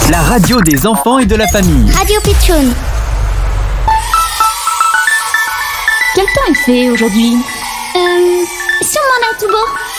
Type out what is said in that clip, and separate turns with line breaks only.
La radio des enfants et de la famille.
Radio Pitchoun.
Quel temps il fait aujourd'hui?
Sûrement là tout beau.